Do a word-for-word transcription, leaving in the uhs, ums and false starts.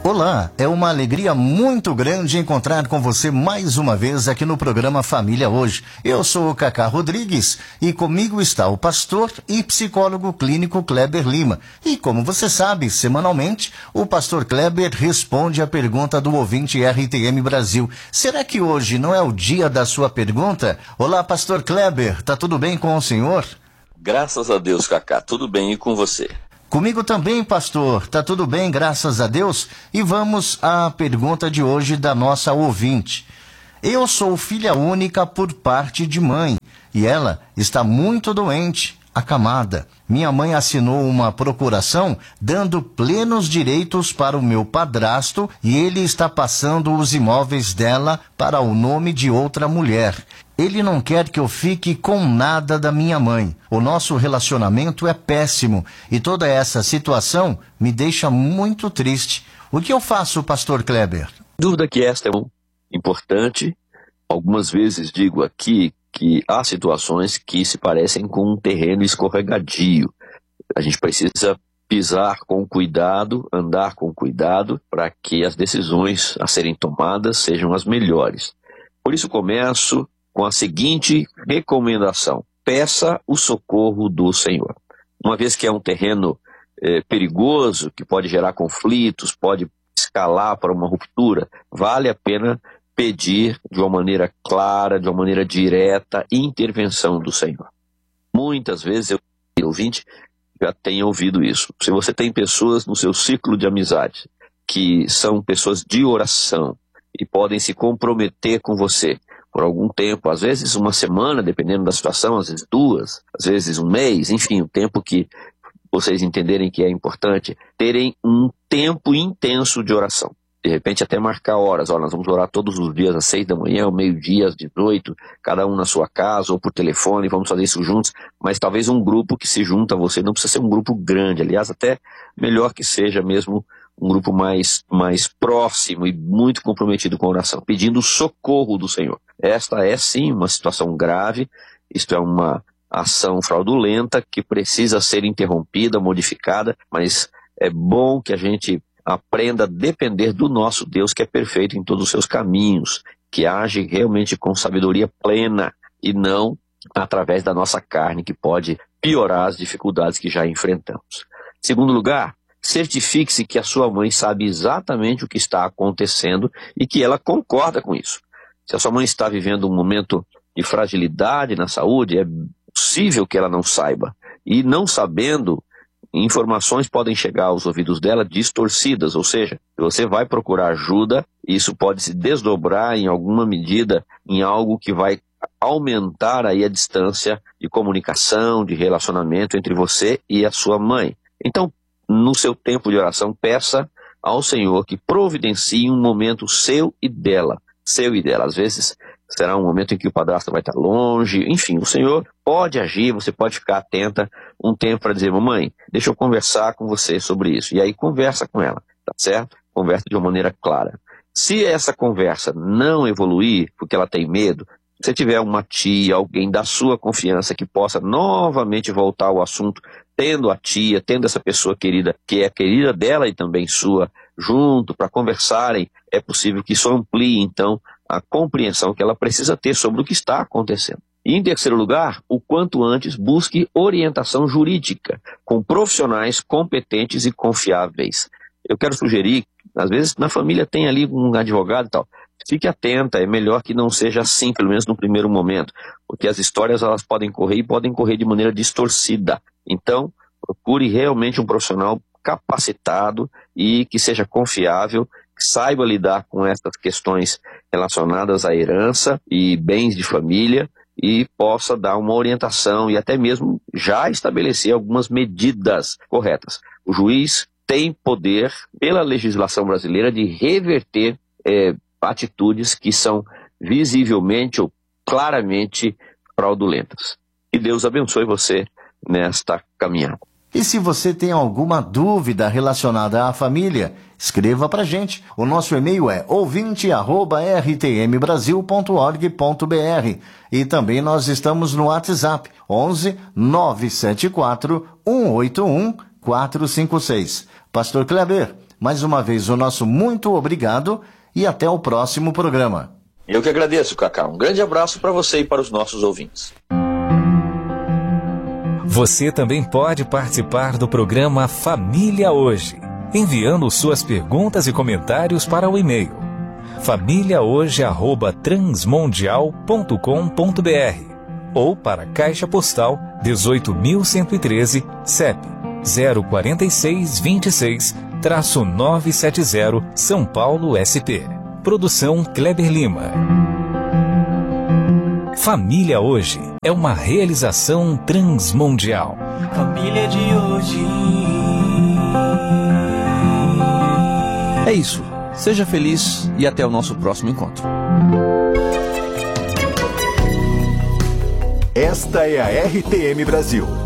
Olá, é uma alegria muito grande encontrar com você mais uma vez aqui no programa Família Hoje. Eu sou o Cacá Rodrigues e comigo está o pastor e psicólogo clínico Kleber Lima. E como você sabe, semanalmente, o pastor Kleber responde a pergunta do ouvinte R T M Brasil. Será que hoje não é o dia da sua pergunta? Olá, pastor Kleber, tá tudo bem com o senhor? Graças a Deus, Cacá, tudo bem e com você? Comigo também, pastor. Tá tudo bem, graças a Deus. E vamos à pergunta de hoje da nossa ouvinte. Eu sou filha única por parte de mãe e ela está muito doente, acamada. Minha mãe assinou uma procuração dando plenos direitos para o meu padrasto e ele está passando os imóveis dela para o nome de outra mulher. Ele não quer que eu fique com nada da minha mãe. O nosso relacionamento é péssimo e toda essa situação me deixa muito triste. O que eu faço, pastor Kleber? Dúvida que esta é um importante. Algumas vezes digo aqui que há situações que se parecem com um terreno escorregadio. A gente precisa pisar com cuidado, andar com cuidado, para que as decisões a serem tomadas sejam as melhores. Por isso começo com a seguinte recomendação: peça o socorro do Senhor. Uma vez que é um terreno eh, perigoso, que pode gerar conflitos, pode escalar para uma ruptura, vale a pena pedir de uma maneira clara, de uma maneira direta, intervenção do Senhor. Muitas vezes eu, ouvinte, já tenho ouvido isso. Se você tem pessoas no seu ciclo de amizade que são pessoas de oração e podem se comprometer com você por algum tempo, às vezes uma semana, dependendo da situação, às vezes duas, às vezes um mês, enfim, o tempo que vocês entenderem que é importante, terem um tempo intenso de oração. De repente até marcar horas, olha, nós vamos orar todos os dias às seis da manhã, ao meio-dia, às dezoito, cada um na sua casa ou por telefone, vamos fazer isso juntos, mas talvez um grupo que se junta a você, não precisa ser um grupo grande, aliás, até melhor que seja mesmo um grupo mais, mais próximo e muito comprometido com a oração, pedindo socorro do Senhor. Esta é sim uma situação grave, isto é uma ação fraudulenta que precisa ser interrompida, modificada, mas é bom que a gente aprenda a depender do nosso Deus, que é perfeito em todos os seus caminhos, que age realmente com sabedoria plena e não através da nossa carne, que pode piorar as dificuldades que já enfrentamos. Segundo lugar, certifique-se que a sua mãe sabe exatamente o que está acontecendo e que ela concorda com isso. Se a sua mãe está vivendo um momento de fragilidade na saúde, é possível que ela não saiba. E não sabendo, informações podem chegar aos ouvidos dela distorcidas, ou seja, se você vai procurar ajuda, isso pode se desdobrar em alguma medida em algo que vai aumentar aí a distância de comunicação, de relacionamento entre você e a sua mãe. Então, no seu tempo de oração, peça ao Senhor que providencie um momento seu e dela, seu e dela. Às vezes será um momento em que o padrasto vai estar longe, enfim, o Senhor pode agir, você pode ficar atenta um tempo para dizer, mamãe, deixa eu conversar com você sobre isso. E aí conversa com ela, tá certo? Conversa de uma maneira clara. Se essa conversa não evoluir, porque ela tem medo, se tiver uma tia, alguém da sua confiança que possa novamente voltar ao assunto, tendo a tia, tendo essa pessoa querida, que é querida dela e também sua, junto, para conversarem, é possível que isso amplie, então, a compreensão que ela precisa ter sobre o que está acontecendo. E, em terceiro lugar, o quanto antes busque orientação jurídica, com profissionais competentes e confiáveis. Eu quero sugerir, às vezes na família tem ali um advogado e tal, fique atenta, é melhor que não seja assim, pelo menos no primeiro momento, porque as histórias elas podem correr e podem correr de maneira distorcida. Então, procure realmente um profissional capacitado e que seja confiável, que saiba lidar com essas questões relacionadas à herança e bens de família e possa dar uma orientação e até mesmo já estabelecer algumas medidas corretas. O juiz tem poder, pela legislação brasileira, de reverter é, atitudes que são visivelmente ou claramente fraudulentas. Que Deus abençoe você nesta caminhada. E se você tem alguma dúvida relacionada à família, escreva pra gente. O nosso e-mail é ouvinte arroba r t m brasil ponto org ponto b r e também nós estamos no WhatsApp onze nove sete quatro um oito um quatro cinco seis. Pastor Kleber, Mais uma vez, o nosso muito obrigado e até o próximo programa. Eu que agradeço, Cacá. Um grande abraço para você e para os nossos ouvintes. Você também pode participar do programa Família Hoje, enviando suas perguntas e comentários para o e-mail família hoje arroba transmundial ponto com ponto br ou para a Caixa Postal dezoito mil cento e treze, C E P zero quatro seis dois seis, nove sete zero, São Paulo, S P. Produção Kleber Lima. Família Hoje é uma realização transmundial. Família de hoje. É isso. Seja feliz e até o nosso próximo encontro. Esta é a R T M Brasil,